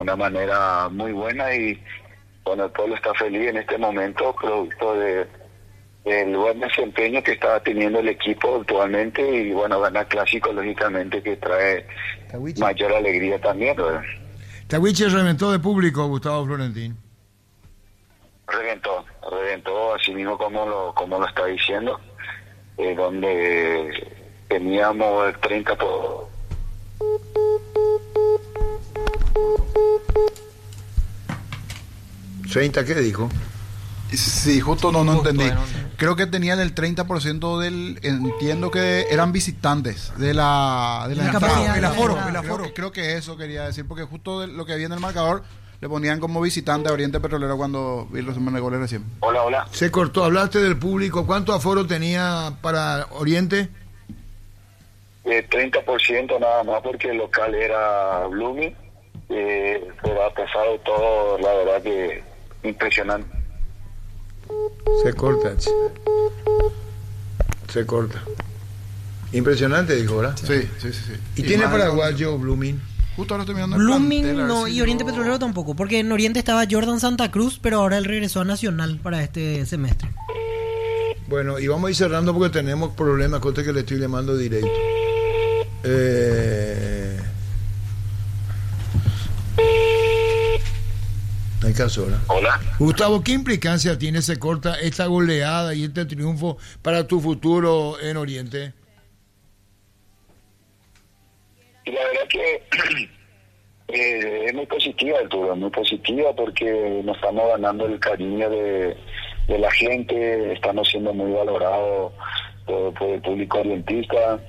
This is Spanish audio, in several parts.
una manera muy buena y bueno, el pueblo está feliz en este momento, producto del buen desempeño que está teniendo el equipo actualmente y bueno, ganar clásico lógicamente que trae mayor alegría también, ¿verdad? Tahuiche reventó de público, Gustavo Florentín. Reventó así mismo como lo está diciendo, donde teníamos el 30%. ¿30 qué dijo? Sí, justo no entendí. Creo que tenían el 30% entiendo que eran visitantes de la capacidad, el aforo. Creo que eso quería decir, porque justo lo que había en el marcador le ponían como visitante a Oriente Petrolero cuando vi los de goles recién. Hola. Se cortó, hablaste del público. ¿Cuánto aforo tenía para Oriente? 30% nada más, porque el local era Blooming, pero a pesar de todo, la verdad que impresionante. Se corta. Impresionante, dijo, ¿verdad? Sí. ¿Y tiene paraguayo Blooming? Justo ahora estoy mirando el Blooming plantel, no, y Oriente Petrolero tampoco, porque en Oriente estaba Jordan Santa Cruz, pero ahora él regresó a Nacional para este semestre. Bueno, y vamos a ir cerrando porque tenemos problemas, cosa que le estoy llamando directo. Hay caso, ¿verdad? Hola. Gustavo, ¿qué implicancia tiene esta goleada y este triunfo para tu futuro en Oriente? Y la verdad que es muy positiva, Arturo, muy positiva porque nos estamos ganando el cariño de la gente, estamos siendo muy valorados por el público orientista,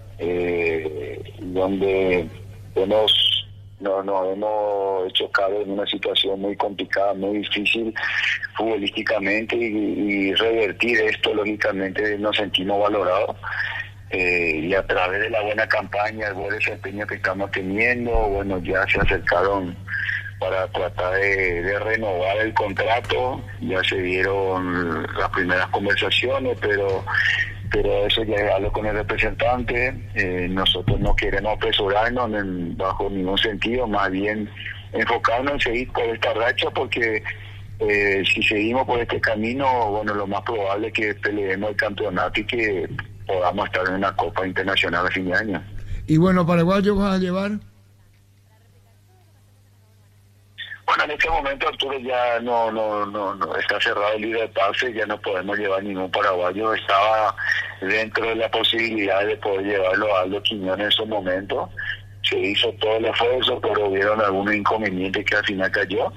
donde nos hemos hecho caber en una situación muy complicada, muy difícil futbolísticamente y revertir esto, lógicamente nos sentimos valorados. Y a través de la buena campaña, el buen desempeño que estamos teniendo, bueno, ya se acercaron para tratar de renovar el contrato, ya se dieron las primeras conversaciones, pero eso ya es algo con el representante. Nosotros no queremos apresurarnos bajo ningún sentido, más bien enfocarnos en seguir por esta racha, porque si seguimos por este camino, bueno, lo más probable es que peleemos el campeonato y que podamos estar en una Copa Internacional a fin de año. Y bueno, ¿paraguayo vas a llevar? Bueno, en este momento, Arturo, ya no está cerrado el libre de pase, ya no podemos llevar ningún paraguayo. Estaba dentro de la posibilidad de poder llevarlo a Aldo Quiñones en su momento. Se hizo todo el esfuerzo, pero hubieron algunos inconvenientes que al final cayó.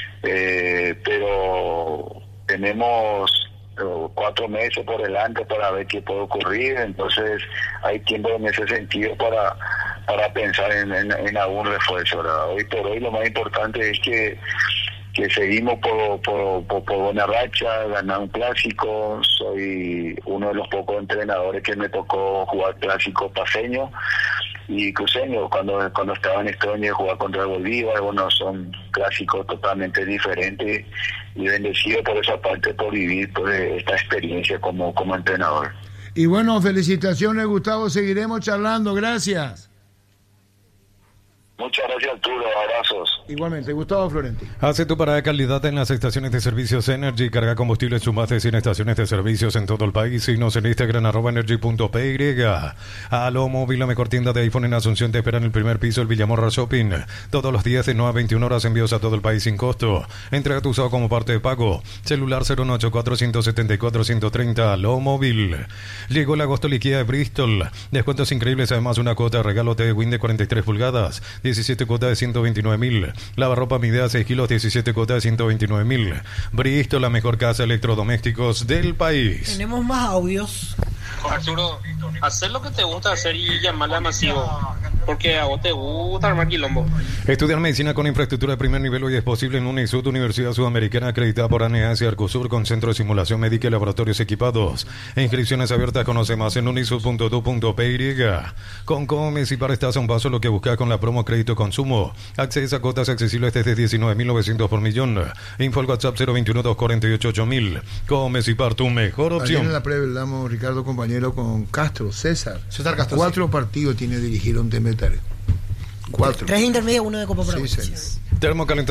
Pero tenemos 4 meses por delante para ver qué puede ocurrir, entonces hay tiempo en ese sentido para pensar en algún refuerzo, ¿verdad? Hoy por hoy lo más importante es que seguimos por buena racha, ganar un clásico. Soy uno de los pocos entrenadores que me tocó jugar clásico paseño y cruceño cuando estaba en Estonia, jugar contra el Bolívar. Bueno, son clásicos totalmente diferentes y bendecido por esa parte, por vivir por esta experiencia como entrenador. Y bueno, felicitaciones, Gustavo, seguiremos charlando, gracias. Muchas gracias, Arturo, abrazos. Igualmente, Gustavo Florentino. Hace tu parada de calidad en las estaciones de servicios Energy. Carga combustible en sus más de 100 estaciones de servicios en todo el país. Síguenos en Instagram, @energy.py. Aló Móvil, la mejor tienda de iPhone en Asunción, te espera en el primer piso, el Villamorra Shopping. Todos los días de 9 a 21 horas, envíos a todo el país sin costo. Entrega tu usado como parte de pago. Celular 018-474-130. Aló Móvil. Llegó el agosto liquida de Bristol. Descuentos increíbles, además una cuota de regalo de Win de 43 pulgadas. 17 cuotas de 129.000. Lavarropa Midea 6 kilos, 17 cuotas de 129.000. Bristol, la mejor casa de electrodomésticos del país. Tenemos más audios. Arturo, hacer lo que te gusta hacer y llamarle a Masivo, porque a vos te gusta armar quilombo. Estudiar medicina con infraestructura de primer nivel hoy es posible en UNISUD, Universidad Sudamericana, acreditada por ANEAS y Arcosur, con centro de simulación médica y laboratorios equipados. Inscripciones abiertas, conoce más en unisud.edu.py. Con Comes y para estás a un paso lo que buscas con la promo Crédito Consumo. Accesa a cuotas accesibles desde 19.900 por millón. Info al WhatsApp 021-248-8000. Comes y par, tu mejor opción. Ayer en la previa hablamos, Ricardo, compañero, con César Castro. 4 sí. partidos tiene dirigido un Temetare. 4. 3 intermedios, 1 de Copa Paraguay. Sí, señor. Termocalentador